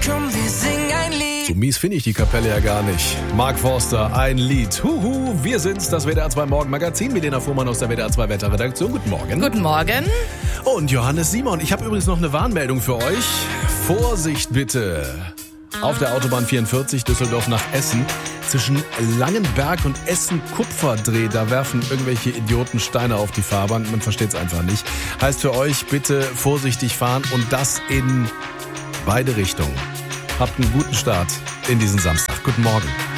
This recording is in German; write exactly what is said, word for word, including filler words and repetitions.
komm, wir singen ein Lied. So mies finde ich die Kapelle ja gar nicht. Mark Forster, ein Lied. Huhu, wir sind's, das W D R zwei Morgenmagazin. Milena Fuhrmann aus der W D R zwei Wetterredaktion. Guten Morgen. Guten Morgen. Und Johannes Simon. Ich habe übrigens noch eine Warnmeldung für euch. Vorsicht bitte. Auf der Autobahn vierundvierzig Düsseldorf nach Essen. Zwischen Langenberg und Essen-Kupferdreh, da werfen irgendwelche Idioten Steine auf die Fahrbahn. Man versteht's einfach nicht. Heißt für euch, bitte vorsichtig fahren und das in beide Richtungen. Habt einen guten Start in diesen Samstag. Guten Morgen.